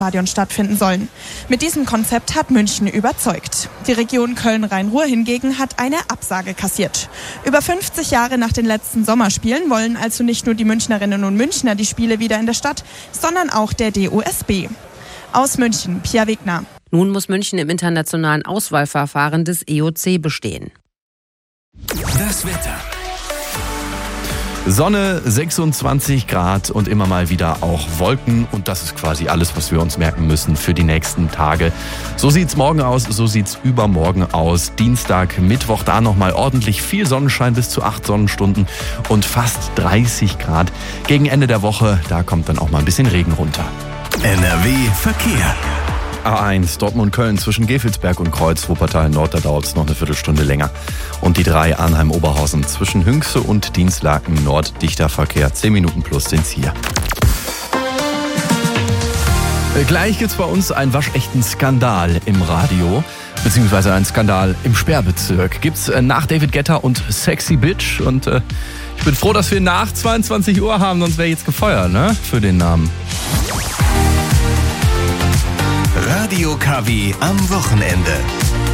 Stadion stattfinden sollen. Mit diesem Konzept hat München überzeugt. Die Region Köln-Rhein-Ruhr hingegen hat eine Absage kassiert. Über 50 Jahre nach den letzten Sommerspielen wollen also nicht nur die Münchnerinnen und Münchner die Spiele wieder in der Stadt, sondern auch der DOSB. Aus München, Pia Wegner. Nun muss München im internationalen Auswahlverfahren des EOC bestehen. Das Wetter. Sonne, 26 Grad und immer mal wieder auch Wolken. Und das ist quasi alles, was wir uns merken müssen für die nächsten Tage. So sieht's morgen aus, so sieht's übermorgen aus. Dienstag, Mittwoch, da nochmal ordentlich viel Sonnenschein, bis zu 8 Sonnenstunden und fast 30 Grad. Gegen Ende der Woche, da kommt dann auch mal ein bisschen Regen runter. NRW Verkehr. A1 Dortmund-Köln zwischen Gevelsberg und Kreuz, Wuppertal Nord, da dauert es noch eine Viertelstunde länger. Und die 3 Arnheim-Oberhausen zwischen Hünxe und Dinslaken Nord, dichter Verkehr, 10 Minuten plus sind's hier. Gleich gibt's bei uns einen waschechten Skandal im Radio, beziehungsweise einen Skandal im Sperrbezirk. Gibt's nach David Guetta und Sexy Bitch und ich bin froh, dass wir nach 22 Uhr haben, sonst wäre jetzt gefeuert, ne, für den Namen. Radio KW am Wochenende.